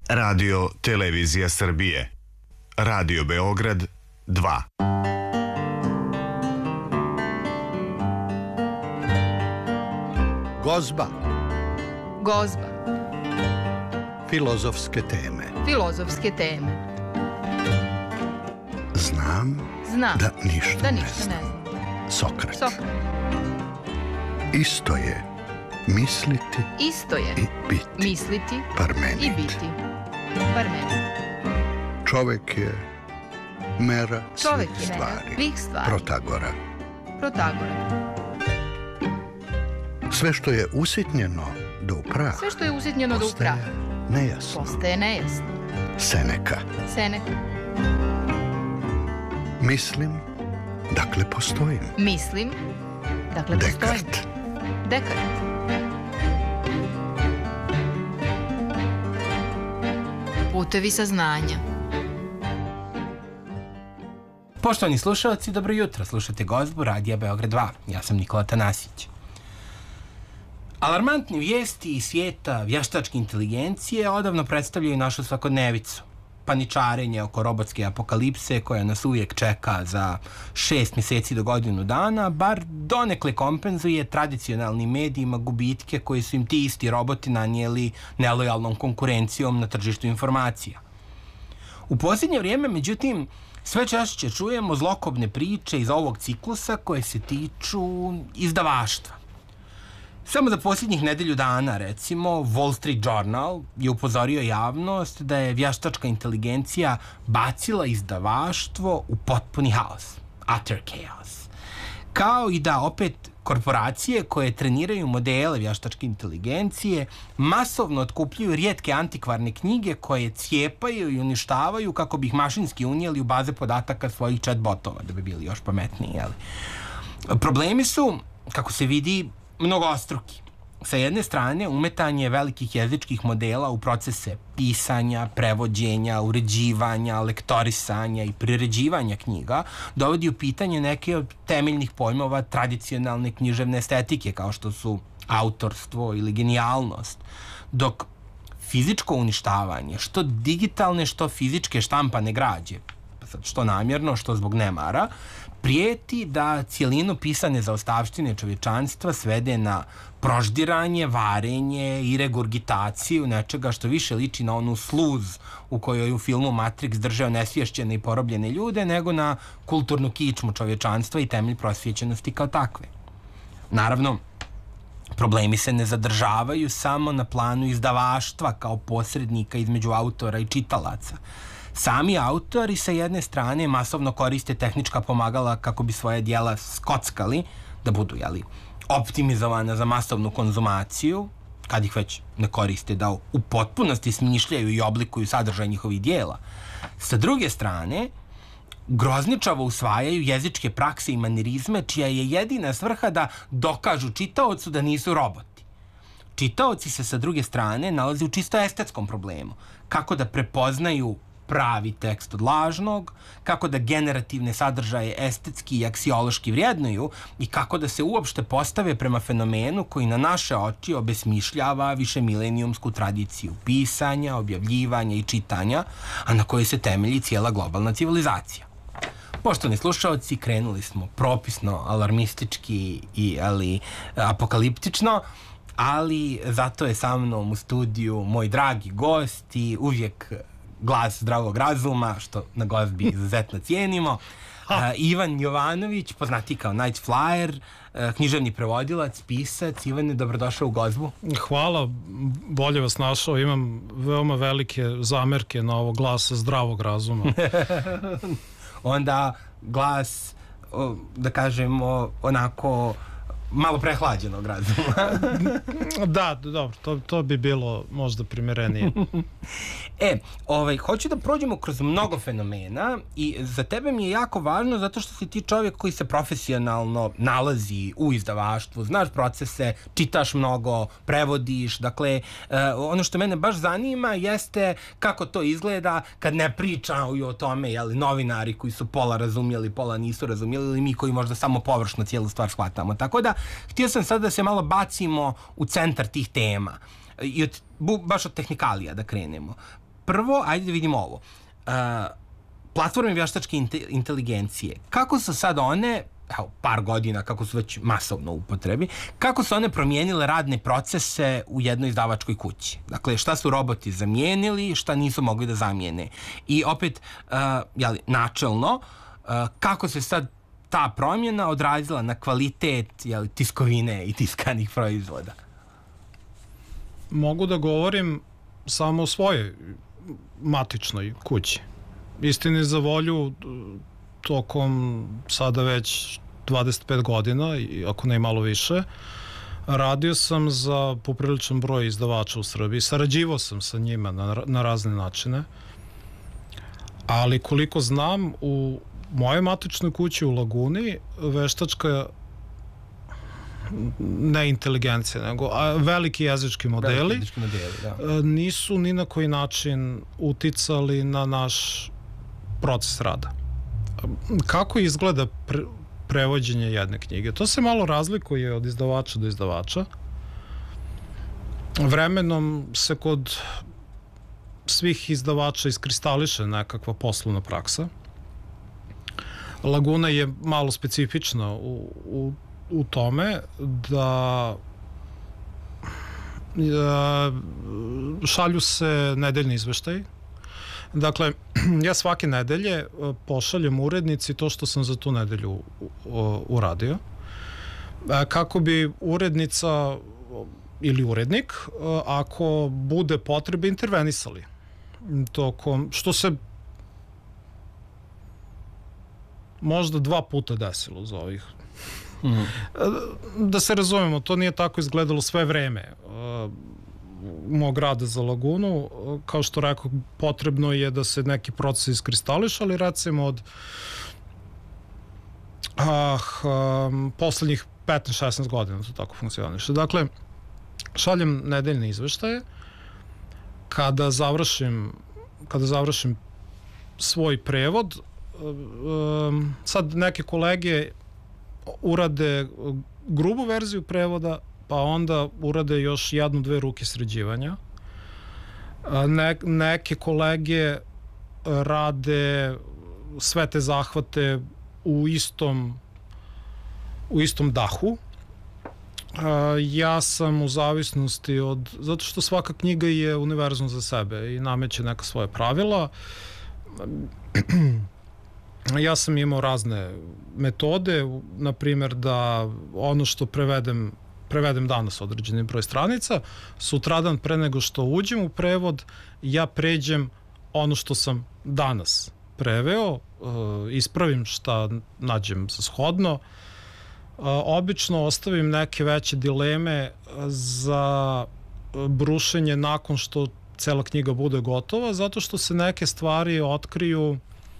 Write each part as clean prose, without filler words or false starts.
Radio Televizija Srbije. Radio Beograd 2. Gozba. Gozba. Filozofske teme. Filozofske teme. Znam da ništa ne znam. Sokrat. Isto je misliti i biti. Misliti Parmenid. i biti. Parmenid. Čovek je mera svih stvari. Protagora. Sve što je usitnjeno do prah postaje nejasno. Seneka. Mislim, dakle postojim. Dekart. Putevi saznanja. Poštovani slušalci, dobro jutro. Slušate Gozbu Radija Beograd 2. Ja sam Nikola Tanasić. Alarmantne vijesti iz svijeta vještačke inteligencije odavno predstavljaju našu svakodnevicu. Paničarenje oko robotske apokalipse koja nas uvijek čeka za 6 mjeseci do godinu dana, bar donekle kompenzuje tradicionalnim medijima gubitke koje su im ti isti roboti nanijeli nelojalnom konkurencijom na tržištu informacija. U posljednje vrijeme, međutim, sve češće čujemo zlokobne priče iz ovog ciklusa koje se tiču izdavaštva. Samo za posljednjih nedelju dana, recimo, Wall Street Journal je upozorio javnost da je vještačka inteligencija bacila izdavaštvo u potpuni haos, utter chaos. Kao i da opet korporacije koje treniraju modele vještačke inteligencije masovno otkupljuju rijetke antikvarne knjige koje cijepaju i uništavaju kako bi ih mašinski unijeli u baze podataka svojih chatbotova, da bi bili još pametniji, jeli? Problemi su, kako se vidi, mnogostruki. Sa jedne strane, umetanje velikih jezičkih modela u procese pisanja, prevođenja, uređivanja, lektorisanja i priređivanja knjiga dovodi u pitanje neke od temeljnih pojmova tradicionalne književne estetike, kao što su autorstvo ili genijalnost, dok fizičko uništavanje, što digitalne, što fizičke štampane građe, što namjerno, što zbog nemara, prijeti da cijelinu pisane zaostavštine čovječanstva svede na proždiranje, varenje i regurgitaciju nečega što više liči na onu sluz u kojoj u filmu Matrix drže onesvješćene i porobljene ljude, nego na kulturnu kičmu čovječanstva i temelj prosvjećenosti kao takve. Naravno, problemi se ne zadržavaju samo na planu izdavaštva kao posrednika između autora i čitalaca. Sami autori sa jedne strane masovno koriste tehnička pomagala kako bi svoje djela skockali, da budu, optimizovana za masovnu konzumaciju, kad ih već ne koriste da u potpunosti smišljaju i oblikuju sadržaj njihovih djela. Sa druge strane, grozničavo usvajaju jezičke prakse i manirizme čija je jedina svrha da dokažu čitaocu da nisu roboti. Čitaoci se sa druge strane nalaze u čisto estetskom problemu. Kako da prepoznaju pravi tekst od lažnog, kako da generativne sadržaje estetski i aksiološki vrijednuju i kako da se uopšte postave prema fenomenu koji na naše oči obesmišljava višemilenijumsku tradiciju pisanja, objavljivanja i čitanja, a na kojoj se temelji cijela globalna civilizacija. Poštovani slušaoci, krenuli smo propisno, alarmistički i apokaliptično, ali zato je sa mnom u studiju moj dragi gost i uvijek glas zdravog razuma, što na Gozbi izuzetno cijenimo. Ivan Jovanović, poznati kao Night Flyer, književni prevodilac, pisac. Ivane, dobrodošao u Gozbu. Hvala, bolje vas našao. Imam veoma velike zamerke na ovo glasa zdravog razuma. Onda glas, da kažemo, onako malo prehlađenog razuma. Da, dobro, to bi bilo možda primjerenije. Hoću da prođemo kroz mnogo fenomena i za tebe mi je jako važno zato što si ti čovjek koji se profesionalno nalazi u izdavaštvu, znaš procese, čitaš mnogo, prevodiš, dakle, ono što mene baš zanima jeste kako to izgleda kad ne pričaju o tome, novinari koji su pola razumjeli, pola nisu razumjeli, ili mi koji možda samo površno cijelu stvar shvatamo. Tako da, htio sam sad da se malo bacimo u centar tih tema i baš od tehnikalija da krenemo. Prvo, ajde da vidimo ovo. Platforme vještačke inteligencije, kako su sad one, evo, par godina, kako su već masovno u upotrebi, kako su one promijenile radne procese u jednoj izdavačkoj kući? Dakle, šta su roboti zamijenili, šta nisu mogli da zamijene? I opet, načelno, kako se sad ta promjena odrazila na kvalitet tiskovine i tiskanih proizvoda? Mogu da govorim samo o svojoj matičnoj kući. Istini za volju, tokom sada već 25 godina, ako ne i malo više, radio sam za popriličan broj izdavača u Srbiji. Sarađivao sam sa njima na razne načine. Ali koliko znam, u mojoj matičnoj kući u Laguni, veštačka ne inteligencija, nego veliki jezički modeli, nisu ni na koji način uticali na naš proces rada. Kako izgleda prevođenje jedne knjige? To se malo razlikuje od izdavača do izdavača. Vremenom se kod svih izdavača iskristališe nekakva poslovna praksa. Laguna je malo specifična u tome da šalju se nedeljni izveštaj. Dakle, ja svake nedelje pošaljem urednici to što sam za tu nedelju uradio, kako bi urednica ili urednik, ako bude potrebe, intervenisali tokom, što se možda 2 puta desilo za ovih. Da se razumemo, to nije tako izgledalo sve vreme mog rada za Lagunu. Kao što rekao, potrebno je da se neki proces iskristališ, ali recimo od poslednjih 15-16 godina to tako funkcioniše. Dakle, šaljem nedeljne izveštaje. Kada završim svoj prevod, sad neke kolege urade grubu verziju prevoda, pa onda urade još 1-2 ruke sređivanja. Neke kolege rade sve te zahvate u istom dahu. Ja sam u zavisnosti zato što svaka knjiga je univerzum za sebe i nameće neka svoja pravila. Ja sam imao razne metode, na primjer da ono što prevedem danas određeni broj stranica, sutradan pre nego što uđem u prevod, ja pređem ono što sam danas preveo, ispravim šta nađem za shodno. Obično ostavim neke veće dileme za brušenje nakon što cela knjiga bude gotova, zato što se neke stvari otkriju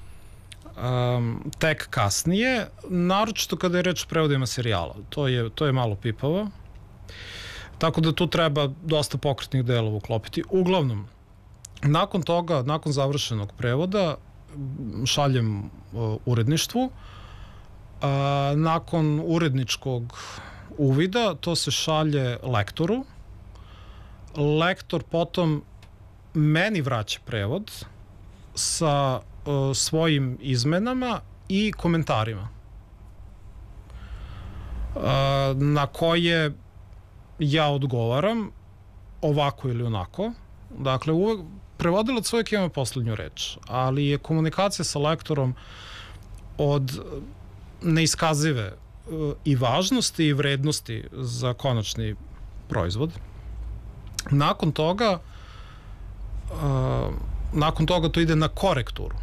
tek kasnije, naročito kada je reč o prevodima serijala. To je malo pipavo. Tako da tu treba dosta pokretnih delova uklopiti. Uglavnom, nakon toga, nakon završenog prevoda, šaljem uredništvu. Nakon uredničkog uvida, to se šalje lektoru. Lektor potom meni vraća prevod sa svojim izmenama i komentarima na koje ja odgovaram ovako ili onako. Dakle, prevodilac uvijek ima poslednju reč, ali je komunikacija sa lektorom od neiskazive i važnosti i vrednosti za konačni proizvod. Nakon toga to ide na korekturu.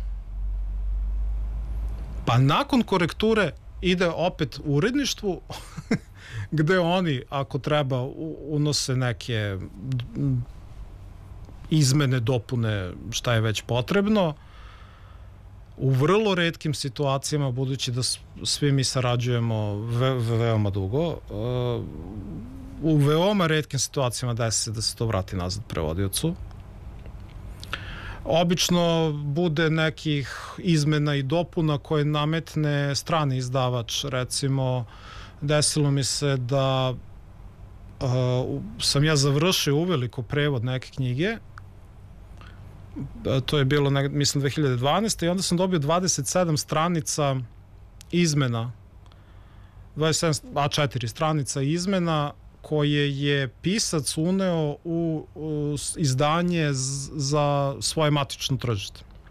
Pa nakon korekture ide opet u uredništvu gde oni, ako treba, unose neke izmene, dopune, šta je već potrebno. U vrlo retkim situacijama, budući da svi mi sarađujemo veoma dugo, u veoma retkim situacijama desi se da se to vrati nazad prevodiocu. Obično bude nekih izmena i dopuna koje nametne strani izdavač. Recimo, desilo mi se da sam ja završio uveliko prevod neke knjige To je bilo, mislim, 2012. I onda sam dobio 27 stranica izmena, 27 A4 stranica izmena koje je pisac uneo u izdanje za svoje matično tržište.